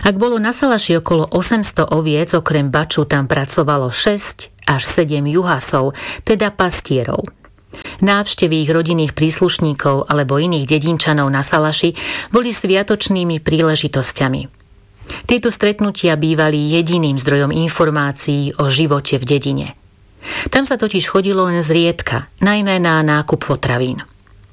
Ak bolo na Salaši okolo 800 oviec, okrem baču tam pracovalo 6 až 7 juhasov, teda pastierov. Návštevy ich rodinných príslušníkov alebo iných dedinčanov na Salaši boli sviatočnými príležitosťami. Tieto stretnutia bývali jediným zdrojom informácií o živote v dedine. Tam sa totiž chodilo len zriedka, najmä na nákup potravín.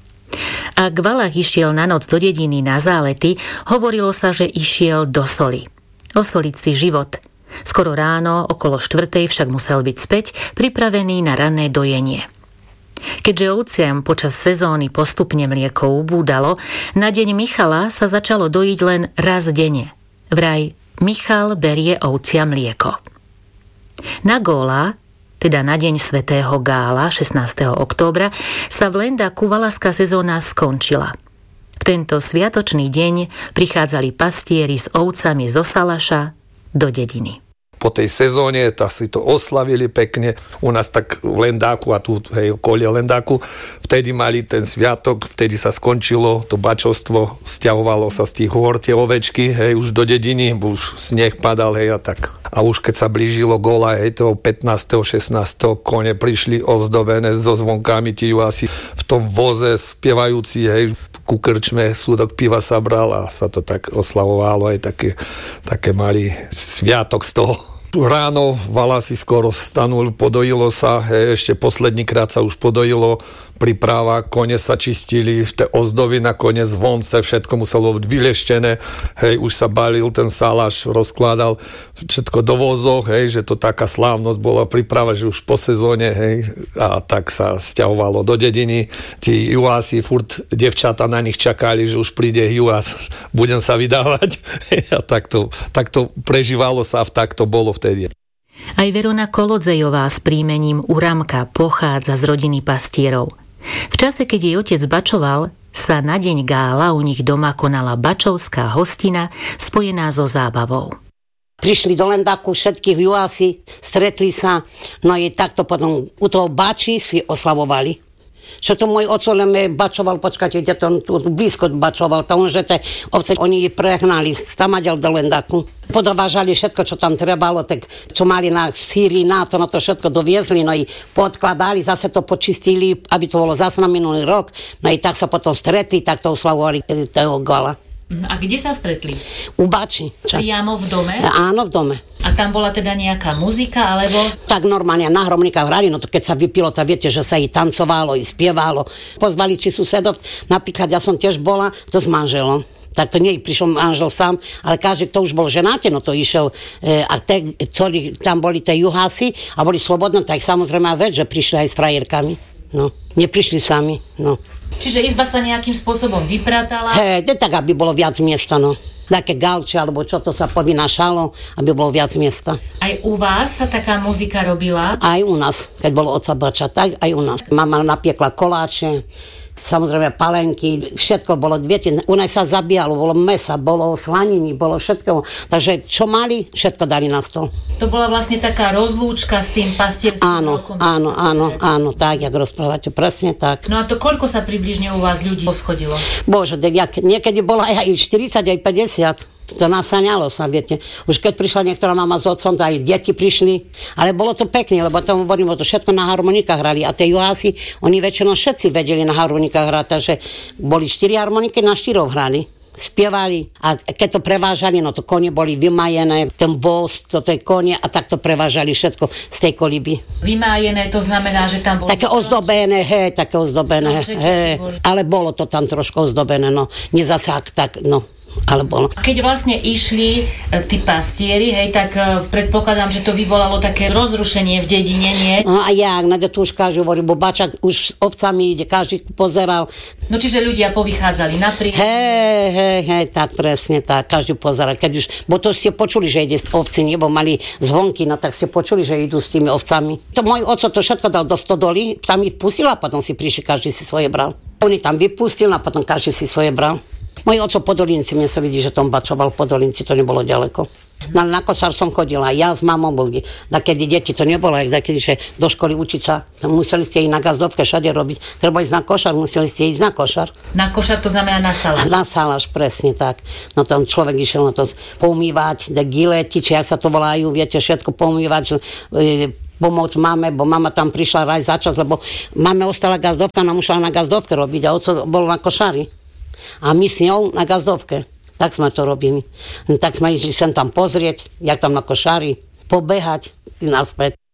Ak Valach išiel na noc do dediny na zálety, hovorilo sa, že išiel do Soli. Osoliť si život. Skoro ráno, okolo 4:00 však musel byť späť, pripravený na ranné dojenie. Keďže ovciam počas sezóny postupne mlieko ubúdalo, na deň Michala sa začalo dojiť len raz denne. Vraj Michal berie ovciam mlieko. Na Góla, teda na deň svätého Gála 16. októbra, sa v Lendaku valašská sezóna skončila. V tento sviatočný deň prichádzali pastieri s ovcami zo Salaša do dediny. Po tej sezóne tak si to oslavili pekne. U nás tak v Lendáku a tu okolie Lendáku vtedy mali ten sviatok, vtedy sa skončilo to bačovstvo, sťahovalo sa z tých hôr tie ovečky, už do dediny, už sneh padal, a tak. A už keď sa blížilo Góla, toho 15. 16. kone prišli ozdobené so zvonkami, tí asi v tom voze spievajúci, ku krčme súdok piva sa bral a sa to tak oslavovalo, aj také mali sviatok z toho. Ráno Valasi skoro stanul, podojilo sa, ešte posledný krát sa už podojilo, príprava, kone sa čistili, tie ozdoby na kone, zvonce, všetko muselo byť vyleštené, už sa balil ten Salaš, rozkladal všetko do vozov, že to taká slávnosť bola príprava, že už po sezóne, a tak sa sťahovalo do dediny. Tí juhási, furt devčata na nich čakali, že už príde juhás, budem sa vydávať. A takto prežívalo sa, tak to bolo vtedy. Aj Verona Kolodzejová s príjmením Uramka pochádza z rodiny pastierov. V čase, keď jej otec bačoval, sa na deň Gála u nich doma konala bačovská hostina spojená so zábavou. Prišli do Lendaku všetkých juhási, stretli sa, no i takto potom u toho bači si oslavovali. Čo to môj oco len bačoval, počkajte, kde to tu blízko bačoval, tomu, že tie ovce, oni prehnali stamadel do Lendaku. Podovážali všetko, čo tam trebalo, tak čo mali na síry, na to všetko doviezli, no i podkladali, zase to počistili, aby to bolo zase na minulý rok, no i tak sa potom stretli, tak to oslavovali toho Gála. A kde sa stretli? U bači. Priamo v dome? Áno, v dome. A tam bola teda nejaká muzika, alebo? Tak normálne na harmonikách hrali, no to keď sa vypilo, to viete, že sa i tancovalo, i spievalo. Pozvali či susedov, napríklad ja som tiež bola to s manželom. Tak to nie prišiel manžel sám, ale každý, kto už bol ženatý, no to išiel, a ktorí tam boli tie juhási a boli slobodné, tak samozrejme že prišli aj s frajerkami. No, neprišli sami, no. Čiže izba sa nejakým spôsobom vypratala? Tak, aby bolo viac miesta, no. Také gauče, alebo čo to sa povynášalo, aby bolo viac miesta. Aj u vás sa taká muzika robila? Aj u nás, keď bolo oca bača, tak aj u nás. Mama napiekla koláče, samozrejme palenky, všetko bolo, viete, u nás sa zabíjalo, bolo mesa, bolo slaniny, bolo všetko, takže čo mali, všetko dali na stôl. To bola vlastne taká rozlúčka s tým pastierským rokom? Áno, tak, jak rozprávate, presne tak. No a to koľko sa približne u vás ľudí poschodilo? Bože, niekedy bola aj 40, aj 50. To nasáňalo sa, viete. Už keď prišla niektorá mama s otcom, to aj deti prišli. Ale bolo to pekné, lebo tomu hovorím, to všetko na harmonikách hrali. A tie juhási, oni väčšinou všetci vedeli na harmonikách hrať, takže boli 4 harmoniky, na 4 hrali. Spievali a keď to prevážali, no to kone boli vymajené, ten voz, to tej kone a tak to prevážali všetko z tej koliby. Vymajené, to znamená, že tam bolo také ozdobené, ale bolo to tam trošku ozdobené, no, nie zase tak, no. Alebo... Keď vlastne išli tí pastieri, tak predpokladám, že to vyvolalo také rozrušenie v dedine, nie? No a jak, tu už každý hovorí, bo bačak už s ovcami ide, každý pozeral. No čiže ľudia povychádzali napriek. Tak presne, tak, každý pozeral. Keď už, bo to ste počuli, že ide ovci, nebo mali zvonky, no tak ste počuli, že idú s tými ovcami. To môj oco to všetko dal do stodoly, tam ich pustil a potom si prišli, každý si svoje bral. Oni tam vypustil a potom každý si svoje bral. Môj oco Podolinci, mne sa vidí, že tom bačoval Podolinci, to nebolo ďaleko. Na košár som chodila, ja s mamou boli. Keď deti to nebolo, keď že do školy učiť sa, museli ste ísť na gazdovke všade robiť. Treba ísť na košár, museli ste ísť na košár. Na košár to znamená na saláš. Na saláš, presne tak. No tam človek išiel na to poumývať, gilety, či jak sa to volajú, viete, všetko poumývať, pomôcť máme, bo mama tam prišla aj za čas, lebo máme ostala gazdovka, nám musela na gazdovke robiť a oco bol na košári. A my s ňou na gazdovke. Tak sme to robili. Tak sme išli sem tam pozrieť, jak tam na košári, pobehať i naspäť.